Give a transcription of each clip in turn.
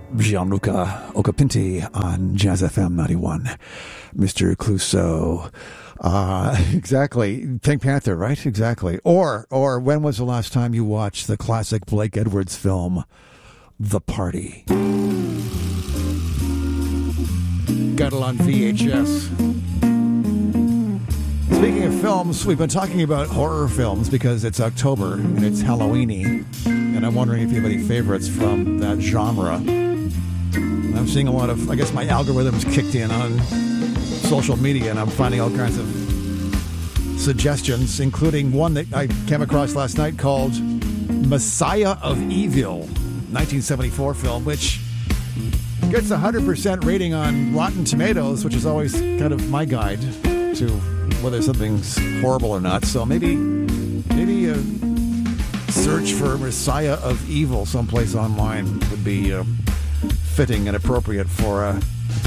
Gianluca Occhipinti on Jazz FM 91. Mr. Clouseau. Exactly. Pink Panther, right? Exactly. Or when was the last time you watched the classic Blake Edwards film, The Party? Got it on VHS. Speaking of films, we've been talking about horror films because it's October and it's Halloween-y. And I'm wondering if you have any favorites from that genre. I'm seeing a lot of, I guess my algorithm's kicked in on social media and I'm finding all kinds of suggestions, including one that I came across last night called Messiah of Evil, 1974 film, which gets a 100% rating on Rotten Tomatoes, which is always kind of my guide to whether something's horrible or not. So maybe a search for Messiah of Evil someplace online would be fitting and appropriate for a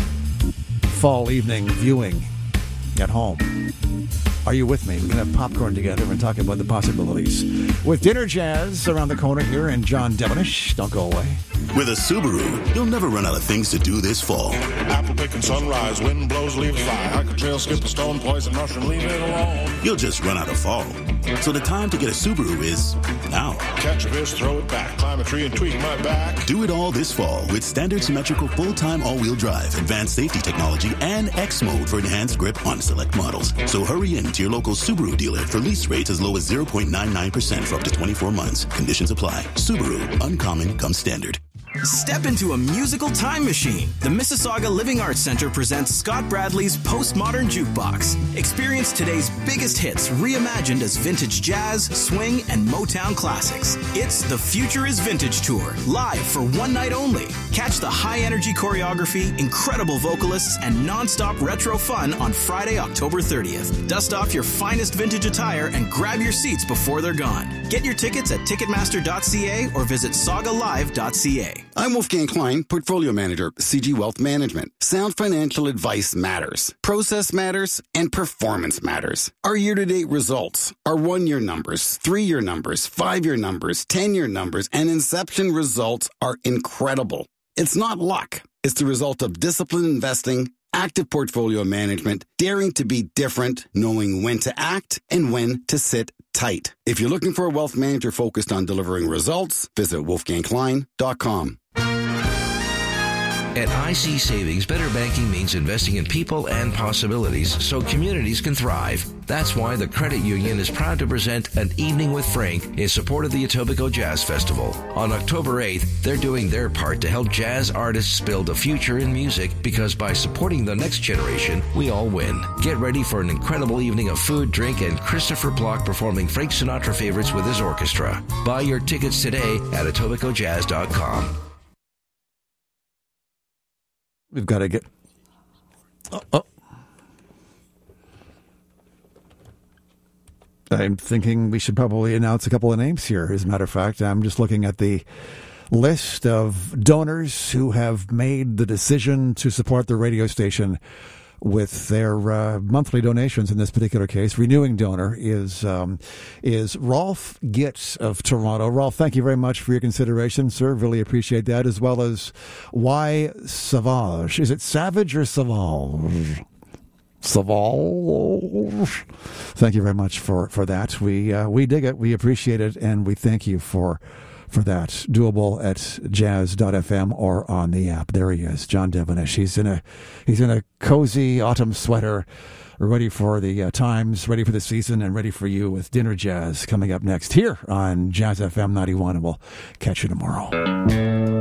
fall evening viewing at home. Are you with me? We're going to have popcorn together and talk about the possibilities. With Dinner Jazz around the corner here and John Devonish. Don't go away. With a Subaru, you'll never run out of things to do this fall. Apple picking sunrise, wind blows, leaves fly. Hiker trail, skip a stone, poison mushroom, leave it alone. You'll just run out of fall. So the time to get a Subaru is now. Catch a fish, throw it back, climb a tree and tweak my back. Do it all this fall with standard symmetrical full-time all-wheel drive, advanced safety technology, and X mode for enhanced grip on select models. So hurry in to your local Subaru dealer for lease rates as low as 0.99% for up to 24 months. Conditions apply. Subaru, uncommon comes standard. Step into a musical time machine. The Mississauga Living Arts Center presents Scott Bradley's Postmodern Jukebox. Experience today's biggest hits reimagined as vintage jazz, swing, and Motown classics. It's the Future is Vintage Tour, live for one night only. Catch the high-energy choreography, incredible vocalists, and non-stop retro fun on Friday, October 30th. Dust off your finest vintage attire and grab your seats before they're gone. Get your tickets at Ticketmaster.ca or visit sagalive.ca. I'm Wolfgang Klein, Portfolio Manager, CG Wealth Management. Sound financial advice matters. Process matters, and performance matters. Our year-to-date results, our 1-year numbers, 3-year numbers, 5-year numbers, 10-year numbers, and inception results are incredible. It's not luck. It's the result of disciplined investing, active portfolio management, daring to be different, knowing when to act and when to sit tight. If you're looking for a wealth manager focused on delivering results, visit wolfgangklein.com. At IC Savings, better banking means investing in people and possibilities so communities can thrive. That's why the Credit Union is proud to present An Evening with Frank in support of the Etobicoke Jazz Festival. On October 8th, they're doing their part to help jazz artists build a future in music because by supporting the next generation, we all win. Get ready for an incredible evening of food, drink, and Christopher Block performing Frank Sinatra favorites with his orchestra. Buy your tickets today at EtobicokeJazz.com. We've got to get... I'm thinking we should probably announce a couple of names here. As a matter of fact, I'm just looking at the list of donors who have made the decision to support the radio station with their monthly donations. In this particular case, renewing donor is Rolf Gitt of Toronto. Rolf, thank you very much for your consideration, sir. Really appreciate that. As well as Y. Savage. Is it Savage or Savage? Savage. Thank you very much for that. We dig it. We appreciate it, and we thank you for that. Doable at jazz.fm or on the app. There he is, John Devonish. He's in a cozy autumn sweater, ready for the times, ready for the season, and ready for you with Dinner Jazz coming up next here on Jazz FM 91, and we'll catch you tomorrow.